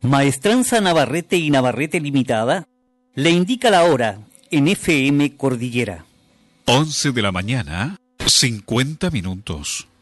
Maestranza Navarrete y Navarrete Limitada le indica la hora en FM Cordillera. 11 de la mañana, 50 minutos.